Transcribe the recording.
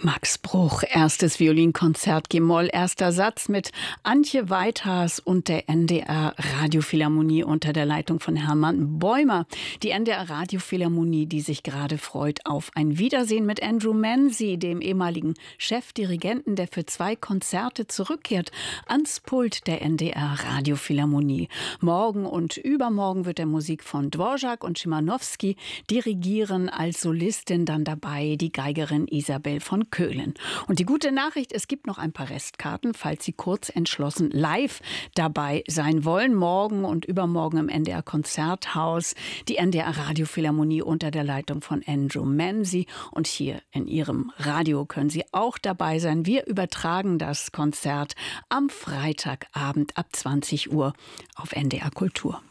Max Bruch, erstes Violinkonzert G-Moll, erster Satz mit Antje Weithaas und der NDR Radiophilharmonie unter der Leitung von Hermann Bäumer. Die NDR Radiophilharmonie, die sich gerade freut auf ein Wiedersehen mit Andrew Manzi, dem ehemaligen Chefdirigenten, der für 2 Konzerte zurückkehrt ans Pult der NDR Radiophilharmonie. Morgen und übermorgen wird er Musik von Dvorak und Schimanowski dirigieren, als Solistin dann dabei die Geigerin Isabel von Köhlen. Und die gute Nachricht, es gibt noch ein paar Restkarten, falls Sie kurz entschlossen live dabei sein wollen. Morgen und übermorgen im NDR Konzerthaus die NDR Radiophilharmonie unter der Leitung von Andrew Manzi. Und hier in Ihrem Radio können Sie auch dabei sein. Wir übertragen das Konzert am Freitagabend ab 20 Uhr auf NDR Kultur.